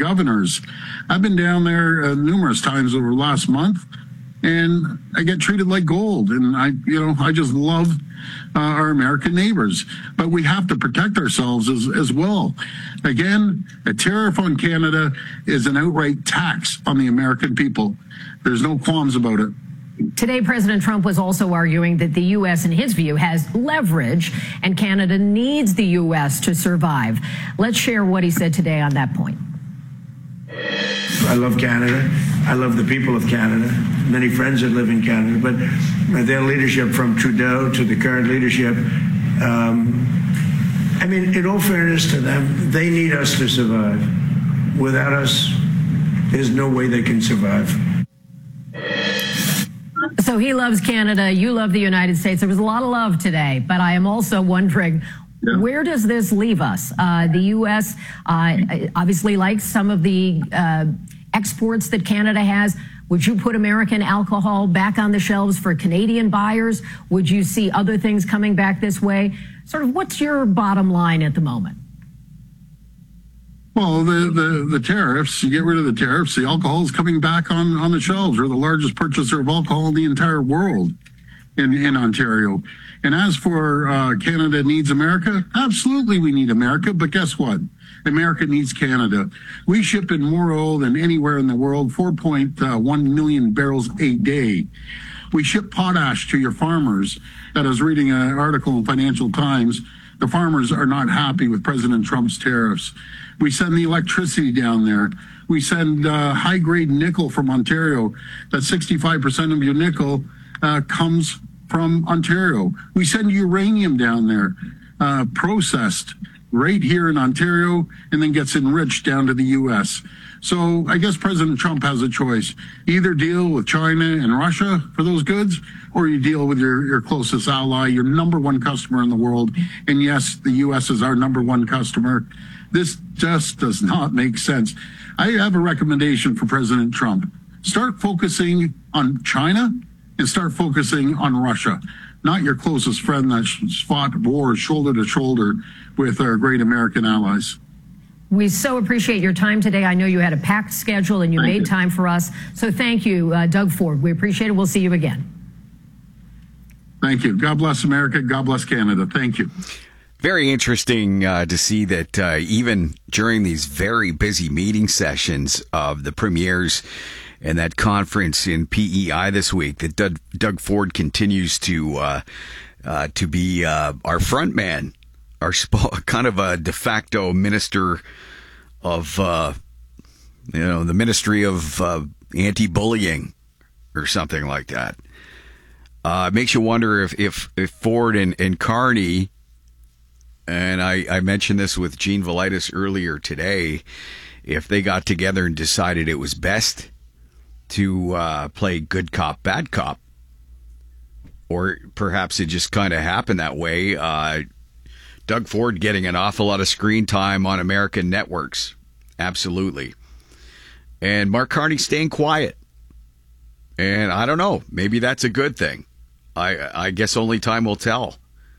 governors. I've been down there numerous times over the last month, and I get treated like gold. And I just love our American neighbors. But we have to protect ourselves as well. Again, a tariff on Canada is an outright tax on the American people. There's no qualms about it. Today, President Trump was also arguing that the U.S., in his view, has leverage and Canada needs the U.S. to survive. Let's share what he said today on that point. I love Canada. I love the people of Canada. Many friends that live in Canada, but their leadership from Trudeau to the current leadership, in all fairness to them, they need us to survive. Without us, there's no way they can survive. So he loves Canada, you love the United States. There was a lot of love today, but I am also wondering, where does this leave us? The U.S. Obviously likes some of the exports that Canada has. Would you put American alcohol back on the shelves for Canadian buyers? Would you see other things coming back this way? Sort of what's your bottom line at the moment? Well, the tariffs, you get rid of the tariffs, the alcohol is coming back on the shelves. We're the largest purchaser of alcohol in the entire world in Ontario. And as for Canada needs America, absolutely we need America. But guess what? America needs Canada. We ship in more oil than anywhere in the world, 4.1 million barrels a day. We ship potash to your farmers. That I was reading an article in Financial Times. The farmers are not happy with President Trump's tariffs. We send the electricity down there. We send high-grade nickel from Ontario. That 65% of your nickel comes from Ontario. We send uranium down there, processed right here in Ontario, and then gets enriched down to the U.S. So I guess President Trump has a choice. Either deal with China and Russia for those goods, or you deal with your closest ally, your number one customer in the world. And yes, the U.S. is our number one customer. This just does not make sense. I have a recommendation for President Trump. Start focusing on China and start focusing on Russia, not your closest friend that's fought wars shoulder to shoulder with our great American allies. We so appreciate your time today. I know you had a packed schedule and you made time for us. So thank you, Doug Ford. We appreciate it. We'll see you again. Thank you. God bless America. God bless Canada. Thank you. Very interesting to see that even during these very busy meeting sessions of the premiers and that conference in PEI this week, that Doug Ford continues to be our front man, our kind of a de facto minister of the Ministry of Anti-Bullying or something like that. It makes you wonder if Ford and Carney. And I mentioned this with Gene Velitis earlier today, if they got together and decided it was best to play good cop, bad cop, or perhaps it just kind of happened that way. Doug Ford getting an awful lot of screen time on American networks. Absolutely. And Mark Carney staying quiet. And I don't know, maybe that's a good thing. I guess only time will tell.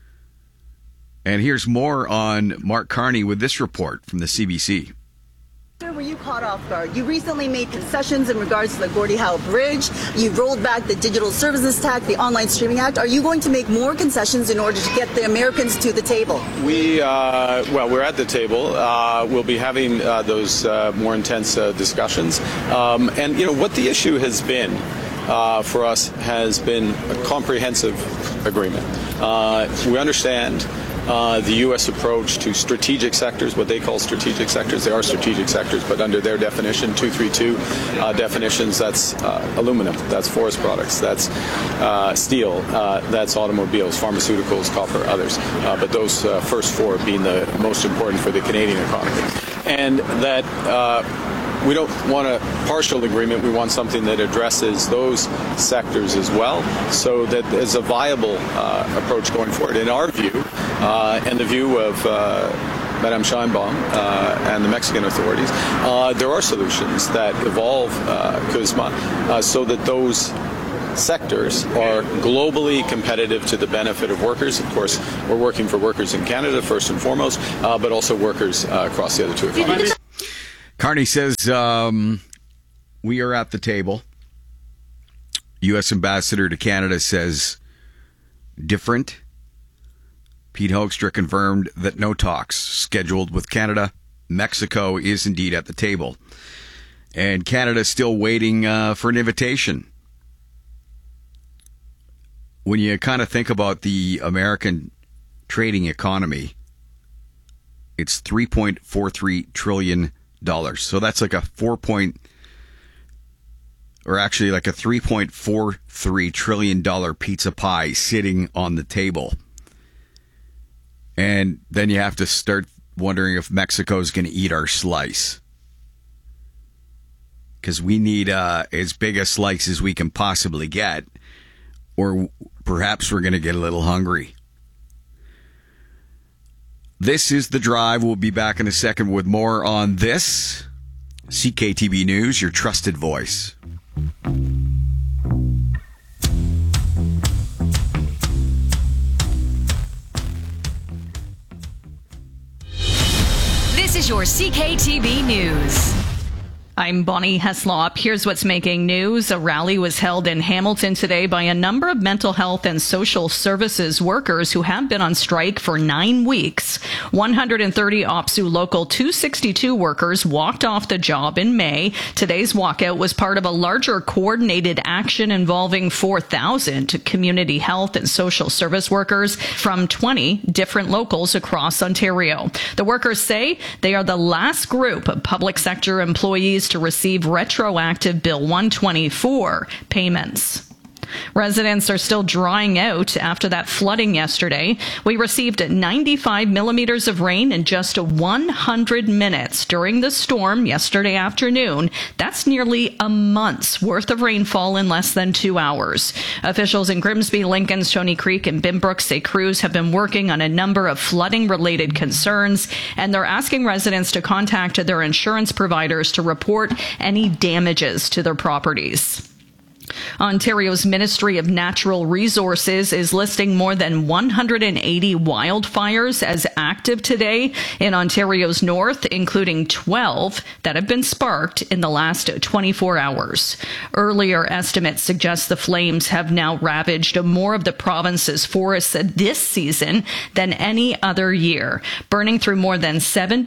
And here's more on Mark Carney with this report from the CBC. Sir, were you caught off guard? You recently made concessions in regards to the Gordie Howe Bridge. You rolled back the Digital Services Tax, the Online Streaming Act. Are you going to make more concessions in order to get the Americans to the table? We're at the table. We'll be having those more intense discussions. And what the issue has been for us has been a comprehensive agreement. We understand the U.S. approach to strategic sectors, what they call strategic sectors. They are strategic sectors, but under their definition, 232 definitions, that's aluminum, that's forest products, that's steel, that's automobiles, pharmaceuticals, copper, others. But those first four being the most important for the Canadian economy. And that we don't want a partial agreement. We want something that addresses those sectors as well, so that there's a viable approach going forward. In our view, and the view of Madame Sheinbaum and the Mexican authorities, there are solutions that evolve, CUSMA, so that those sectors are globally competitive to the benefit of workers. Of course, we're working for workers in Canada first and foremost, but also workers across the other two economies. Carney says we are at the table. U.S. Ambassador to Canada says different. Pete Hoekstra confirmed that no talks scheduled with Canada. Mexico is indeed at the table. And Canada is still waiting for an invitation. When you kind of think about the American trading economy, it's $3.43 trillion. So that's like a $3.43 trillion pizza pie sitting on the table. And then you have to start wondering if Mexico's going to eat our slice. Because we need as big a slice as we can possibly get. Or perhaps we're going to get a little hungry. This is The Drive. We'll be back in a second with more on this. CKTB News, your trusted voice. This is your CKTB News. I'm Bonnie Heslop. Here's what's making news. A rally was held in Hamilton today by a number of mental health and social services workers who have been on strike for 9 weeks. 130 OPSU Local 262 workers walked off the job in May. Today's walkout was part of a larger coordinated action involving 4,000 community health and social service workers from 20 different locals across Ontario. The workers say they are the last group of public sector employees to receive retroactive Bill 124 payments. Residents are still drying out after that flooding yesterday. We received 95 millimeters of rain in just 100 minutes during the storm yesterday afternoon. That's nearly a month's worth of rainfall in less than 2 hours. Officials in Grimsby, Lincoln, Stony Creek, and Binbrook say crews have been working on a number of flooding-related concerns, and they're asking residents to contact their insurance providers to report any damages to their properties. Ontario's Ministry of Natural Resources is listing more than 180 wildfires as active today in Ontario's north, including 12 that have been sparked in the last 24 hours. Earlier estimates suggest the flames have now ravaged more of the province's forests this season than any other year, burning through more than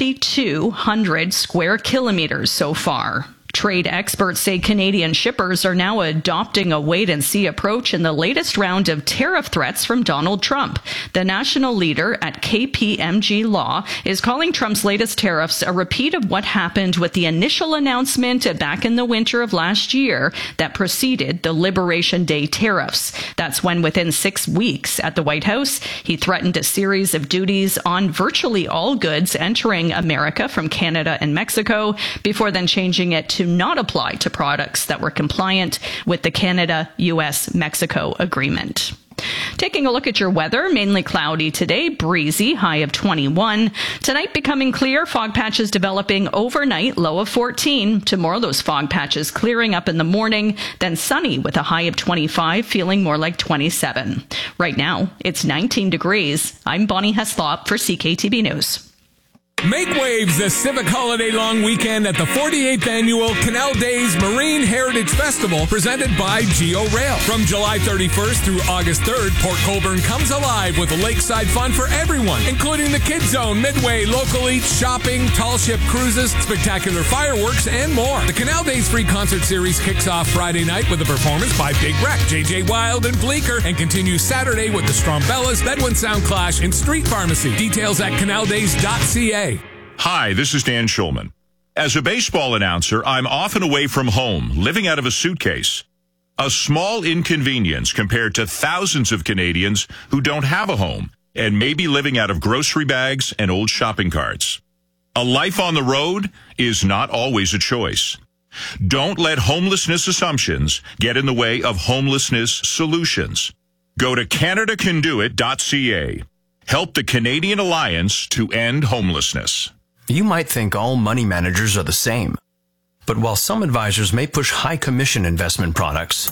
7,200 square kilometers so far. Trade experts say Canadian shippers are now adopting a wait-and-see approach in the latest round of tariff threats from Donald Trump. The national leader at KPMG Law is calling Trump's latest tariffs a repeat of what happened with the initial announcement back in the winter of last year that preceded the Liberation Day tariffs. That's when, within 6 weeks at the White House, he threatened a series of duties on virtually all goods entering America from Canada and Mexico, before then changing it to not apply to products that were compliant with the Canada-US-Mexico agreement. Taking a look at your weather, mainly cloudy today, breezy, high of 21. Tonight becoming clear, fog patches developing overnight, low of 14. Tomorrow, those fog patches clearing up in the morning, then sunny with a high of 25, feeling more like 27. Right now, it's 19 degrees. I'm Bonnie Heslop for CKTB News. Make waves this Civic Holiday long weekend at the 48th Annual Canal Days Marine Heritage Festival presented by Geo Rail. From July 31st through August 3rd, Port Colborne comes alive with lakeside fun for everyone, including the Kids Zone, Midway, local eats, shopping, tall ship cruises, spectacular fireworks, and more. The Canal Days free concert series kicks off Friday night with a performance by Big Wreck, JJ Wild, and Bleecker, and continues Saturday with the Strombellas, Bedouin Sound Clash, and Street Pharmacy. Details at canaldays.ca. Hi, this is Dan Schulman. As a baseball announcer, I'm often away from home, living out of a suitcase. A small inconvenience compared to thousands of Canadians who don't have a home and may be living out of grocery bags and old shopping carts. A life on the road is not always a choice. Don't let homelessness assumptions get in the way of homelessness solutions. Go to CanadaCanDoIt.ca. Help the Canadian Alliance to end homelessness. You might think all money managers are the same. But while some advisors may push high commission investment products,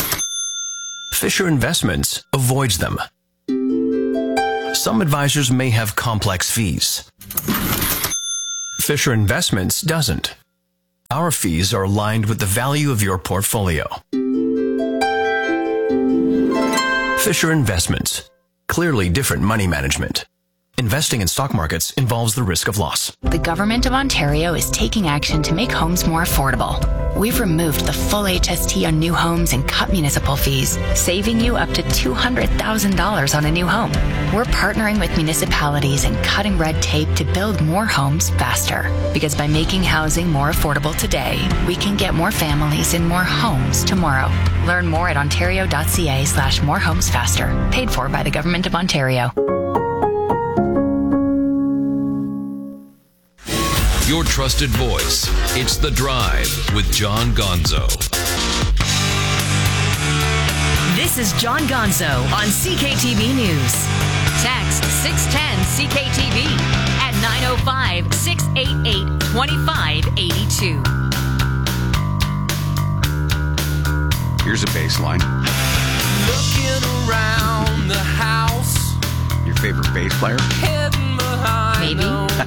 Fisher Investments avoids them. Some advisors may have complex fees. Fisher Investments doesn't. Our fees are aligned with the value of your portfolio. Fisher Investments. Clearly different money management. Investing in stock markets involves the risk of loss. The Government of Ontario is taking action to make homes more affordable. We've removed the full HST on new homes and cut municipal fees, saving you up to $200,000 on a new home. We're partnering with municipalities and cutting red tape to build more homes faster. Because by making housing more affordable today, we can get more families in more homes tomorrow. Learn more at ontario.ca/morehomesfaster. Paid for by the Government of Ontario. Your trusted voice. It's The Drive with John Gonzo. This is John Gonzo on CKTB News. Text 610-CKTB at 905-688-2582. Here's a baseline. Looking around the house. Your favorite bass player? Maybe.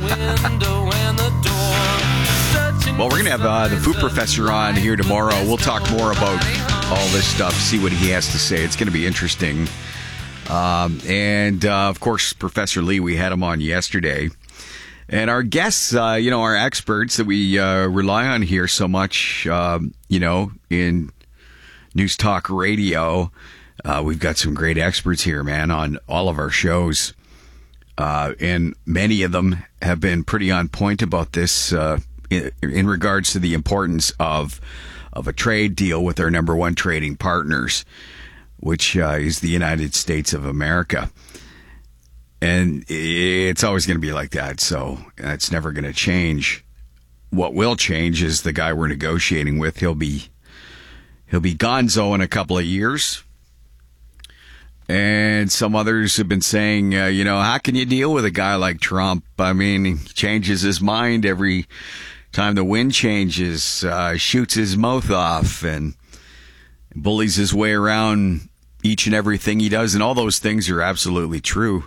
Well, we're going to have the food professor on here tomorrow. We'll talk more about all this stuff, see what he has to say. It's going to be interesting. And of course, Professor Lee, we had him on yesterday. And our guests, our experts that we rely on here so much, in News Talk Radio. We've got some great experts here, man, on all of our shows. And many of them have been pretty on point about this in regards to the importance of a trade deal with our number one trading partners, which is the United States of America. And it's always going to be like that, so it's never going to change. What will change is the guy we're negotiating with. He'll be gonzo in a couple of years. And some others have been saying, how can you deal with a guy like Trump? I mean, he changes his mind every time the wind changes, shoots his mouth off, and bullies his way around each and everything he does. And all those things are absolutely true.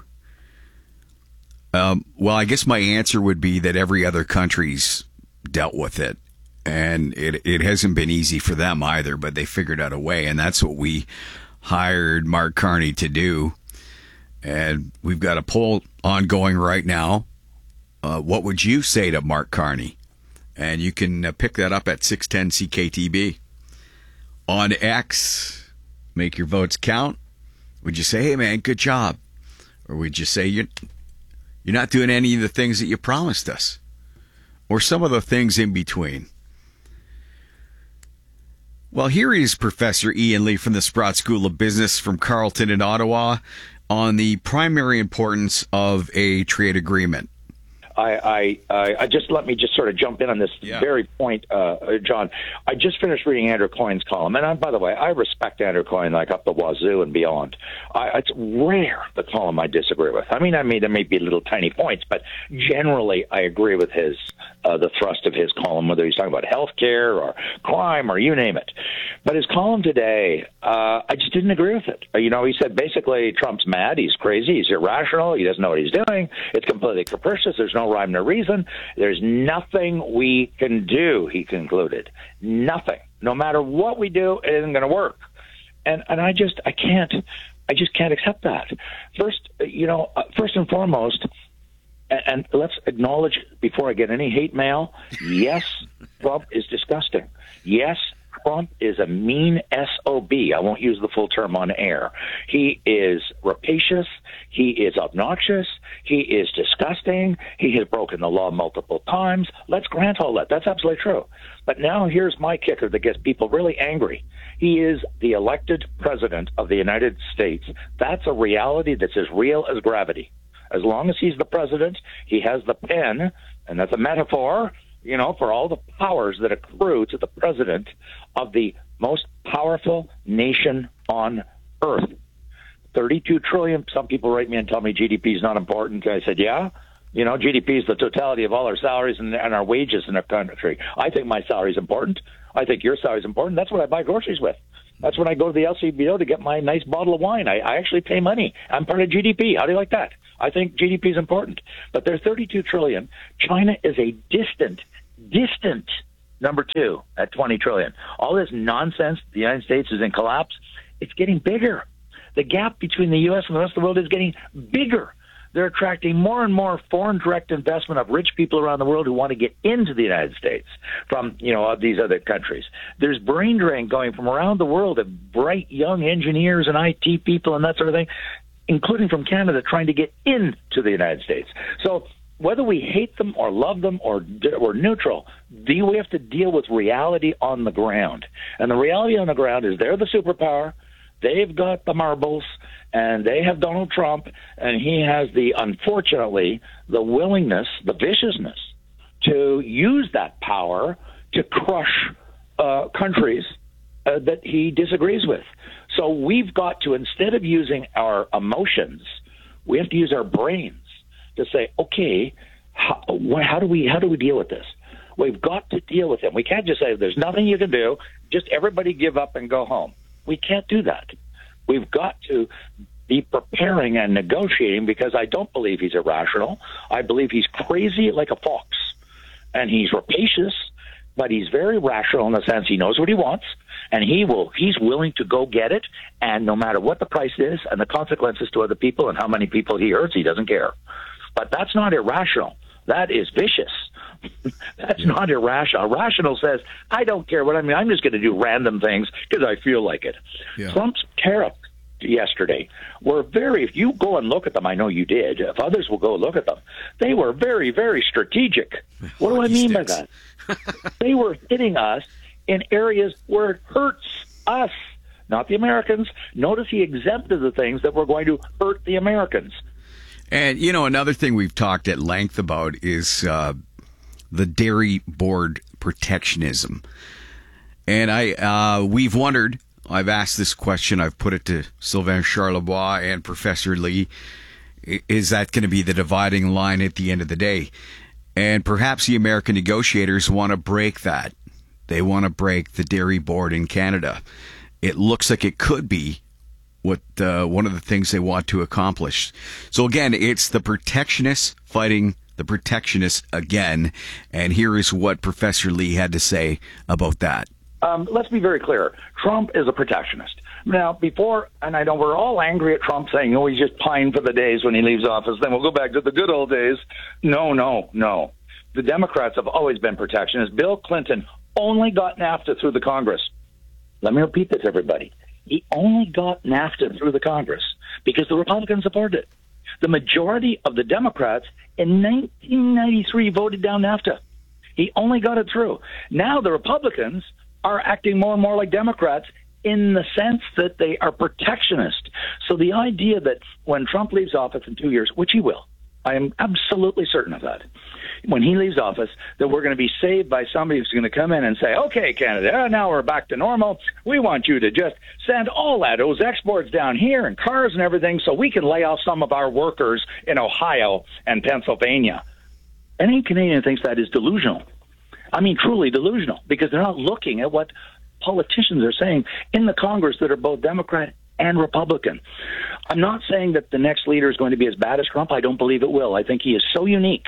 Well, I guess my answer would be that every other country's dealt with it. And it hasn't been easy for them either, but they figured out a way. And that's what we hired Mark Carney to do. And we've got a poll ongoing right now. What would you say to Mark Carney? And you can pick that up at 610 CKTB. On X, make your votes count. Would you say, hey, man, good job? Or would you say you're not doing any of the things that you promised us? Or some of the things in between? Well, here is Professor Ian Lee from the Sprott School of Business from Carleton in Ottawa on the primary importance of a trade agreement. I let me just sort of jump in on this very point, John. I just finished reading Andrew Coyne's column, and by the way, I respect Andrew Coyne like up the wazoo and beyond. It's rare the column I disagree with. I mean, there may be little tiny points, but generally I agree with his the thrust of his column, whether he's talking about healthcare or crime or you name it. But his column today, I just didn't agree with it. He said basically Trump's mad, he's crazy, he's irrational, he doesn't know what he's doing, it's completely capricious, there's no rhyme, no reason, there's nothing we can do, he concluded. Nothing. No matter what we do, it isn't going to work. And I just can't accept that. First and foremost, and let's acknowledge before I get any hate mail, yes, Trump is disgusting. Yes, Trump is a mean SOB. I won't use the full term on air. He is rapacious. He is obnoxious. He is disgusting. He has broken the law multiple times. Let's grant all that. That's absolutely true. But now here's my kicker that gets people really angry. He is the elected president of the United States. That's a reality that's as real as gravity. As long as he's the president, he has the pen, and that's a metaphor, for all the powers that accrue to the president of the most powerful nation on earth. 32 trillion. Some people write me and tell me GDP is not important. I said, yeah. GDP is the totality of all our salaries and our wages in our country. I think my salary is important. I think your salary is important. That's what I buy groceries with. That's when I go to the LCBO to get my nice bottle of wine. I actually pay money. I'm part of GDP. How do you like that? I think GDP is important, but they're $32 trillion. China is a distant number 2 at $20 trillion. All this nonsense, the United States is in collapse. It's getting bigger. The gap between the U.S. and the rest of the world is getting bigger. They're attracting more and more foreign direct investment of rich people around the world who want to get into the United States from, these other countries. There's brain drain going from around the world of bright young engineers and IT people and that sort of thing, including from Canada, trying to get into the United States. So whether we hate them or love them or neutral, we have to deal with reality on the ground. And the reality on the ground is they're the superpower. They've got the marbles, and they have Donald Trump, and he has unfortunately, the willingness, the viciousness to use that power to crush countries that he disagrees with. So we've got to, instead of using our emotions, we have to use our brains to say, okay, how do we deal with this? We've got to deal with him. We can't just say there's nothing you can do, just everybody give up and go home. We can't do that. We've got to be preparing and negotiating, because I don't believe he's irrational. I believe he's crazy like a fox, and he's rapacious, but he's very rational in the sense he knows what he wants, and he's willing to go get it, and no matter what the price is and the consequences to other people and how many people he hurts, he doesn't care. But that's not irrational. That is vicious. That's not irrational. Irrational says, I don't care what I mean. I'm just going to do random things because I feel like it. Yeah. Trump's tariffs yesterday were if you go and look at them, I know you did, if others will go look at them, they were very, very strategic. What do I mean by that? They were hitting us in areas where it hurts us, not the Americans. Notice he exempted the things that were going to hurt the Americans. And, another thing we've talked at length about is the dairy board protectionism. And we've wondered, I've asked this question, I've put it to Sylvain Charlebois and Professor Lee, is that going to be the dividing line at the end of the day? And perhaps the American negotiators want to break that. They want to break the dairy board in Canada. It looks like it could be what one of the things they want to accomplish. So again, it's the protectionists fighting the protectionists again. And here is what Professor Lee had to say about that. Let's be very clear. Trump is a protectionist. Now, before, and I know we're all angry at Trump saying, he's just pine for the days when he leaves office, then we'll go back to the good old days. No. The Democrats have always been protectionists. Bill Clinton only got NAFTA through the Congress. Let me repeat this, everybody. He only got NAFTA through the Congress because the Republicans supported it. The majority of the Democrats in 1993 voted down NAFTA. He only got it through. Now the Republicans are acting more and more like Democrats in the sense that they are protectionist. So the idea that when Trump leaves office in 2 years, which he will, I am absolutely certain of that, when he leaves office, that we're going to be saved by somebody who's going to come in and say, okay, Canada, now we're back to normal. We want you to just send all those exports down here and cars and everything so we can lay off some of our workers in Ohio and Pennsylvania. Any Canadian thinks that is delusional. I mean, truly delusional, because they're not looking at what politicians are saying in the Congress that are both Democrat and Republican. I'm not saying that the next leader is going to be as bad as Trump. I don't believe it will. I think he is so unique.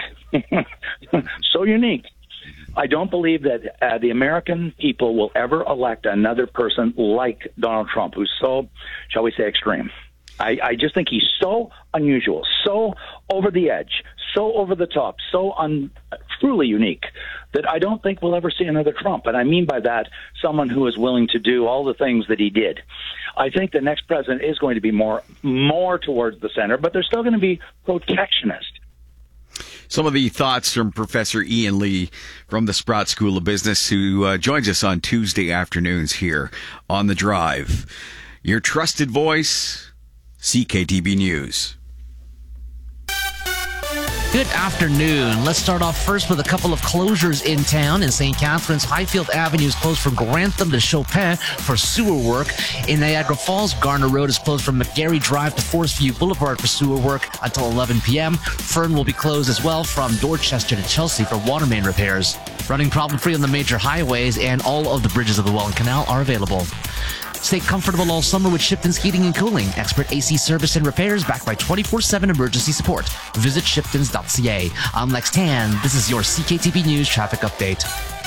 So unique. I don't believe that the American people will ever elect another person like Donald Trump, who's so, shall we say, extreme. I just think he's so unusual, so over the edge, so over the top, so truly unique that I don't think we'll ever see another Trump. And I mean by that, someone who is willing to do all the things that he did. I think the next president is going to be more towards the center, but they're still going to be protectionist. Some of the thoughts from Professor Ian Lee from the Sprott School of Business, who joins us on Tuesday afternoons here on The Drive. Your trusted voice, CKTB News. Good afternoon. Let's start off first with a couple of closures in town. In St. Catharines, Highfield Avenue is closed from Grantham to Chopin for sewer work. In Niagara Falls, Garner Road is closed from McGarry Drive to Forest View Boulevard for sewer work until 11 p.m. Fern will be closed as well from Dorchester to Chelsea for water main repairs. Running problem-free on the major highways, and all of the bridges of the Welland Canal are available. Stay comfortable all summer with Shipton's Heating and Cooling. Expert AC service and repairs backed by 24/7 emergency support. Visit shiptons.ca. I'm Lex Tan. This is your CKTB News traffic update.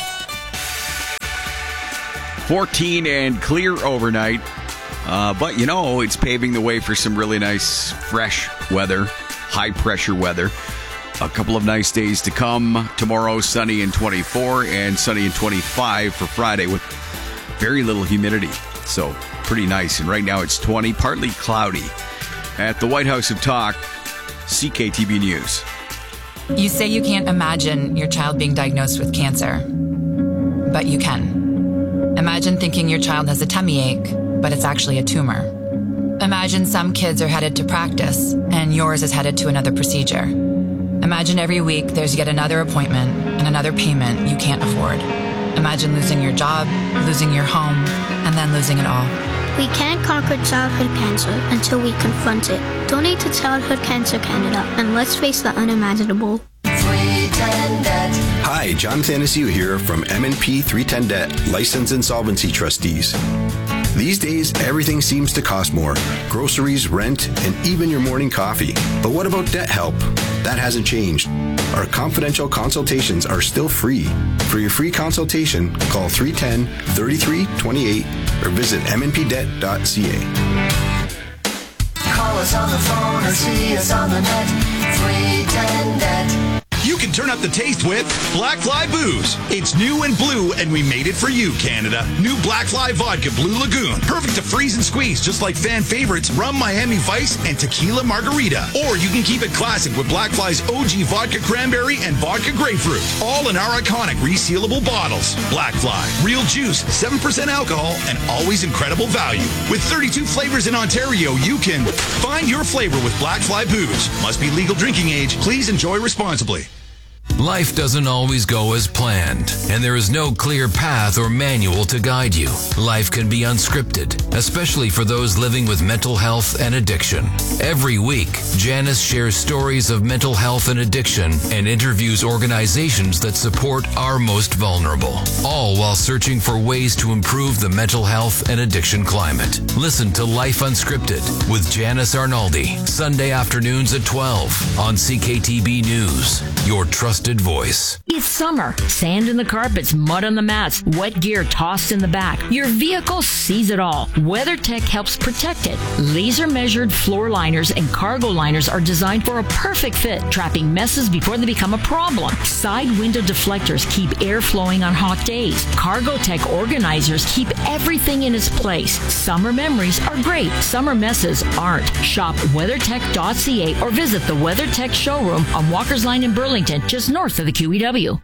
14 and clear overnight. But, it's paving the way for some really nice, fresh weather, high-pressure weather. A couple of nice days to come. Tomorrow, sunny and 24, and sunny and 25 for Friday with very little humidity. So, pretty nice. And right now, it's 20, partly cloudy. At the White House of Talk, CKTB News. You say you can't imagine your child being diagnosed with cancer, but you can. Imagine thinking your child has a tummy ache, but it's actually a tumor. Imagine some kids are headed to practice, and yours is headed to another procedure. Imagine every week there's yet another appointment and another payment you can't afford. Imagine losing your job, losing your home, and then losing it all. We can't conquer childhood cancer until we confront it. Donate to Childhood Cancer Canada, and let's face the unimaginable. 310 Debt. Hi, John Thanasiu here from M&P 310 Debt, Licensed Insolvency Trustees. These days, everything seems to cost more. Groceries, rent, and even your morning coffee. But what about debt help? That hasn't changed. Our confidential consultations are still free. For your free consultation, call 310-3328 or visit mnpdebt.ca. Call us on the phone or see us on the net. 310 Debt. You can turn up the taste with Black Fly Booze. It's new and blue, and we made it for you, Canada. New Black Fly Vodka Blue Lagoon. Perfect to freeze and squeeze, just like fan favorites Rum Miami Vice and Tequila Margarita. Or you can keep it classic with Black Fly's OG Vodka Cranberry and Vodka Grapefruit. All in our iconic resealable bottles. Black Fly. Real juice, 7% alcohol, and always incredible value. With 32 flavors in Ontario, you can find your flavor with Black Fly Booze. Must be legal drinking age. Please enjoy responsibly. Life doesn't always go as planned, and there is no clear path or manual to guide you. Life can be unscripted, especially for those living with mental health and addiction. Every week, Janice shares stories of mental health and addiction and interviews organizations that support our most vulnerable, all while searching for ways to improve the mental health and addiction climate. Listen to Life Unscripted with Janice Arnaldi, Sunday afternoons at 12 on CKTB News, your trusted voice. It's summer. Sand in the carpets, mud on the mats, wet gear tossed in the back. Your vehicle sees it all. WeatherTech helps protect it. Laser measured floor liners and cargo liners are designed for a perfect fit, trapping messes before they become a problem. Side window deflectors keep air flowing on hot days. CargoTech organizers keep everything in its place. Summer memories are great. Summer messes aren't. Shop WeatherTech.ca or visit the WeatherTech showroom on Walker's Line in Burlington, just north of the QEW.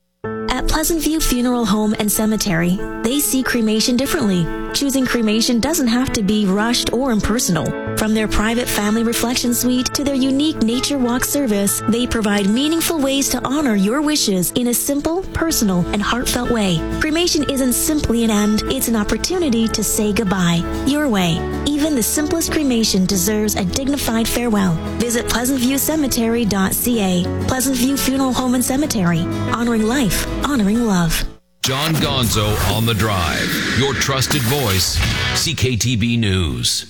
At Pleasant View Funeral Home and Cemetery, they see cremation differently. Choosing cremation doesn't have to be rushed or impersonal. From their private family reflection suite to their unique nature walk service, they provide meaningful ways to honor your wishes in a simple, personal, and heartfelt way. Cremation isn't simply an end, it's an opportunity to say goodbye. Your way. Even the simplest cremation deserves a dignified farewell. Visit PleasantViewCemetery.ca. Pleasant View Funeral Home and Cemetery. Honoring life, honoring love. John Gonzo on the Drive, your trusted voice, CKTB News.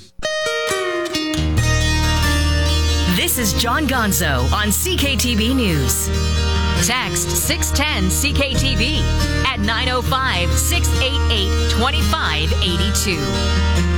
This is John Gonzo on CKTB News. Text 610 CKTB at 905-688-2582.